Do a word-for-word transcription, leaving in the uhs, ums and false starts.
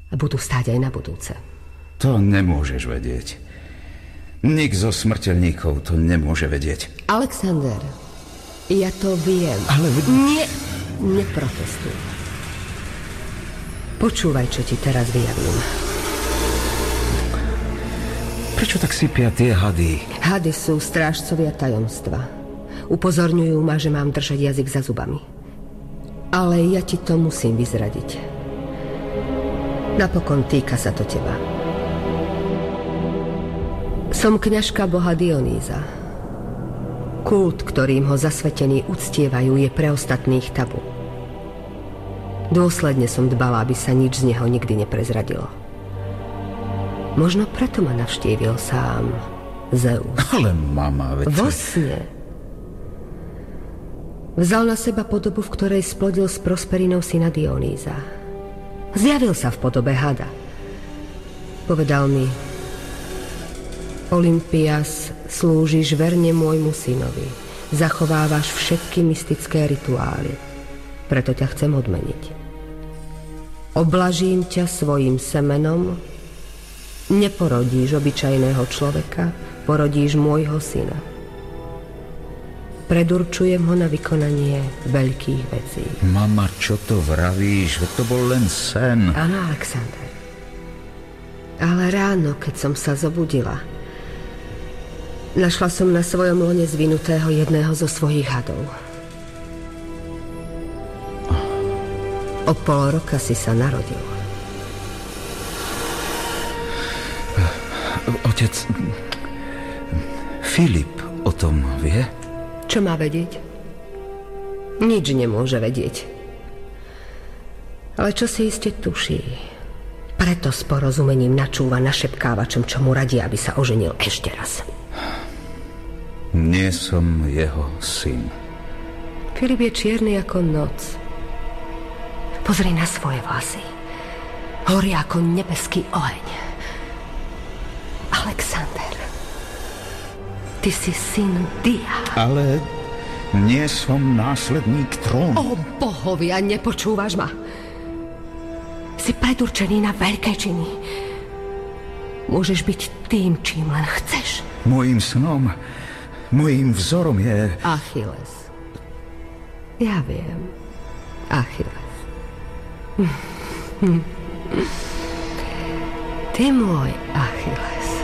A budú stáť aj na budúce. To nemôžeš vedieť. Nik zo smrteľníkov to nemôže vedieť. Alexander, ja to viem. Ale... Nie, neprotestuj. Počúvaj, čo ti teraz vyjavím. Prečo tak sypia tie hady? Hady sú strážcovia tajomstva. Upozorňujú ma, že mám držať jazyk za zubami. Ale ja ti to musím vyzradiť. Napokon týka sa to teba. Som kňažka boha Dionýza. Kult, ktorým ho zasvetení uctievajú, je pre ostatných tabu. Dôsledne som dbala, aby sa nič z neho nikdy neprezradilo. Možno preto ma navštívil sám Zeus. Ale mama, veď... Vo sne. Vzal na seba podobu, v ktorej splodil s Prosperinou syna Dionýza. Zjavil sa v podobe hada. Povedal mi: Olympias, slúžiš verne môjmu synovi. Zachovávaš všetky mystické rituály. Preto ťa chcem odmeniť. Oblažím ťa svojim semenom. Neporodíš obyčajného človeka, porodíš môjho syna. Predurčujem ho na vykonanie veľkých vecí. Mama, čo to vravíš? To bol len sen. Áno, Alexander. Ale ráno, keď som sa zobudila, našla som na svojom lone zvinutého jedného zo svojich hadov. O pol roka si sa narodil. Otec, Filip o tom vie? Čo má vedieť? Nič nemôže vedieť. Ale čo si iste tuší. Preto s porozumením načúva našepkávačom, čo mu radí, aby sa oženil ešte raz. Nie som jeho syn. Filip je čierny ako noc. Pozri na svoje vlasy. Horia ako nebeský oheň. Alexander, ty si syn Dia. Ale nie som následník trónu. O bohovia, nepočúvaš ma? Si predurčený na veľké činy. Môžeš byť tým, čím len chceš. Mojím snom, mojím vzorom je... Achilles. Ja viem. Achilles. Ty môj Achilles.